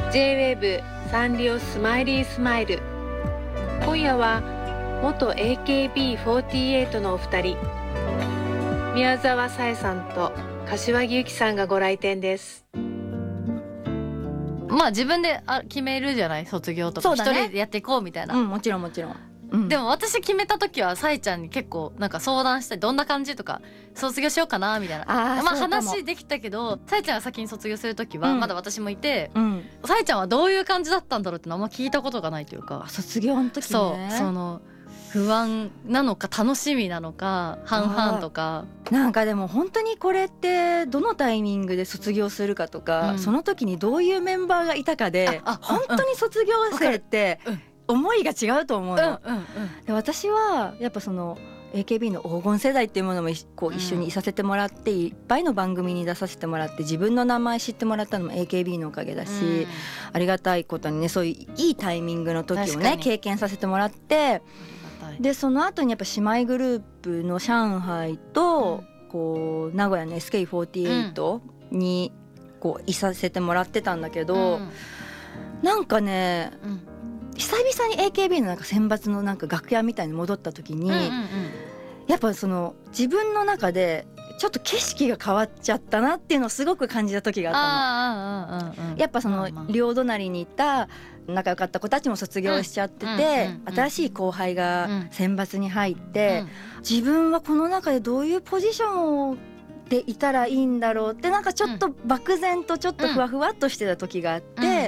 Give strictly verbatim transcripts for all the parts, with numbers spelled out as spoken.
ジェイウェーブ サンリオスマイリースマイル。今夜は元 エーケービーフォーティーエイト のお二人、宮沢紗恵さんと柏木由紀さんがご来店です。 まあ自分であ決めるじゃない、卒業とか一、ね、人でやっていこうみたいな。 うん、もちろんもちろん。うん、 でも私決めた時はさえちゃんに結構なんか相談して、どんな感じとか卒業しようかなみたいな。あまあ話できたけど、さえちゃんが先に卒業する時はまだ私もいて、うん、さえちゃんはどういう感じだったんだろうってのあんま聞いたことがないというか。 卒業の時ね。 そうその不安なのか楽しみなのか半々とか。 なんかでも本当にこれってどのタイミングで卒業するかとか、うん、その時にどういうメンバーがいたかで本当に卒業生って思いが違うと思うの、うんうんうん、で私はやっぱその エーケービー の黄金世代っていうものもこう一緒にいさせてもらって、うん、いっぱいの番組に出させてもらって自分の名前知ってもらったのも エーケービー のおかげだし、うん、ありがたいことにね、そういういいタイミングの時をね経験させてもらって、でその後にやっぱ姉妹グループの上海と、うん、こう名古屋の エスケーフォーティーエイト にこういさせてもらってたんだけど、うん、なんかね、うん、久々に エーケービー のなんか選抜のなんか楽屋みたいに戻った時に、うんうんうん、やっぱその自分の中でちょっと景色が変わっちゃったなっていうのをすごく感じた時があったの。やっぱその両隣にいた仲良かった子たちも卒業しちゃってて、新しい後輩が選抜に入って、自分はこの中でどういうポジションでいたらいいんだろうって、なんかちょっと漠然とちょっとふわふわっとしてた時があって、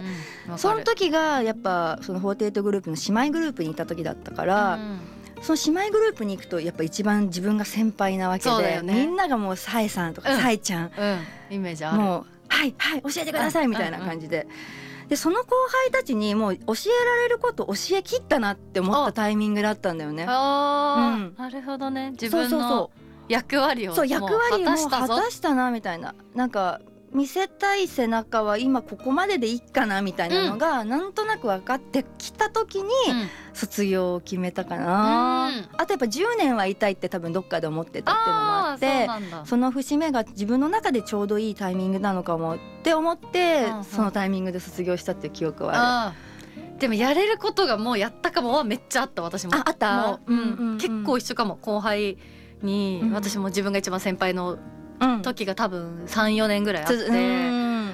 その時がやっぱそのフォーティーエイトグループの姉妹グループにいた時だったから、その姉妹グループに行くとやっぱ一番自分が先輩なわけで、ね、みんながもうさえさんとかさえちゃん、 うんうん、イメージある。 もうはいはい教えてくださいみたいな感じで、でその後輩たちにもう教えられること教え切ったなって思ったタイミングだったんだよね。 あ、うん、なるほどね。自分の役割をそう役割も果たしたなみたいな、なんか見せたい背中は今ここまででいいかなみたいなのが、うん、なんとなく分かってきた時に卒業を決めたかな、うん、あとやっぱじゅうねんはいたいって多分どっかで思ってたっていうのもあって、 そ, その節目が自分の中でちょうどいいタイミングなのかもって思って、うんうん、そのタイミングで卒業したっていう記憶はある。でもやれることがもうやったかもはめっちゃあった。私もあ, あったもう、うんうんうん、結構一緒かも。後輩に、うん、私も自分が一番先輩の時が多分 さん,よ 年ぐらいあって、うん、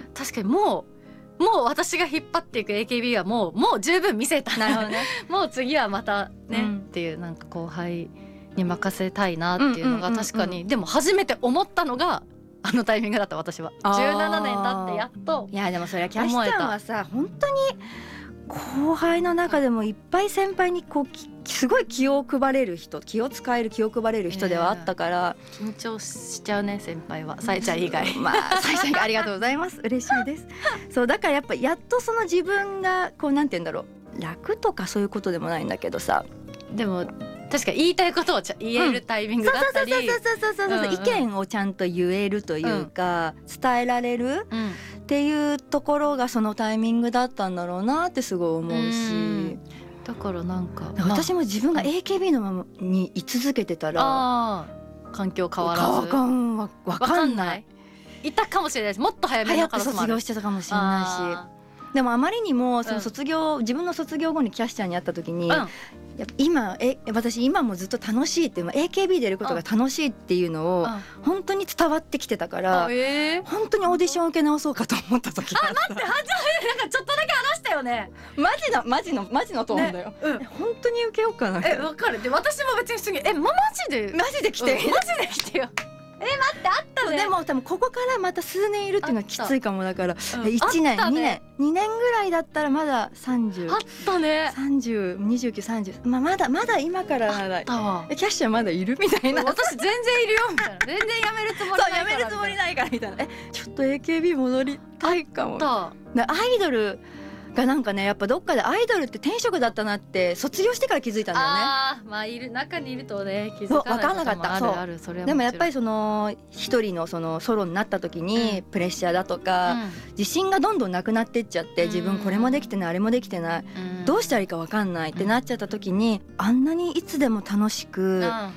確かにもうもう私が引っ張っていく エーケービー はもうもう十分見せた。なるほど、ね、もう次はまたね、うん、っていうなんか後輩に任せたいなっていうのが確かに、うんうんうんうん、でも初めて思ったのがあのタイミングだった。私はじゅうななねん経ってやっと。 いやでもそれはキャシちゃんはさ本当に後輩の中でもいっぱい先輩にこうすごい気を配れる人、気を使える気を配れる人ではあったから、 えー、緊張しちゃうね先輩は。さえちゃん以外まあさえちゃん以外ありがとうございます嬉しいですそうだからやっぱやっとその自分がこうなんて言うんだろう、楽とかそういうことでもないんだけどさ、 でも確かに言いたいことをちゃ言えるタイミングだったり、 意見をちゃんと言えるというか、うん、伝えられる、うん、っていうところがそのタイミングだったんだろうなってすごい思うし、うだからなんか私も自分が エーケービー のままに居続けてたら、 あ環境変わらずわかんわかんないいたかもしれないし、もっと早めに早く卒業してたかもしれないし、でもあまりにもその卒業、うん、自分の卒業後にキャシちゃんに会った時に、うん、やっぱ今え私今もずっと楽しいって エーケービー でやることが楽しいっていうのを本当に伝わってきてたから、えー、本当にオーディション受け直そうかと思った時があった。 あ、待って、なんかちょっとだけ話したよね。 マジのマジのマジのトーンだよ、ね、うん、本当に受けようかな。 え、わかる。で私も別に普通にえ、ま、マジでマジで来て、 うん、マジで来てよえ待ってあったね。 でも多分ここからまた数年いるっていうのはきついかも。だから、うん、いちねん、ね、にねんにねんぐらいだったらまださんじゅうあったね、 さんじゅう、にじゅうきゅう、さんじゅう、まあ、まだまだ今からならキャッシャーまだいるみたいな。 私全然いるよみたいな全然やめるつもりないからそうやめるつもりないからみたいな。えちょっと エーケービー 戻りたいかも。アイドルがなんかね、やっぱどっかでアイドルって天職だったなって卒業してから気づいたんだよね。 あー、まあいる中にいるとね気づかないこともある。分かんなかった。そうある、それはでもやっぱりその一人のそのソロになった時にプレッシャーだとか、うん、自信がどんどんなくなってっちゃって、自分これもできてないあれもできてない、うん、どうしたらいいか分かんないってなっちゃった時に、あんなにいつでも楽しく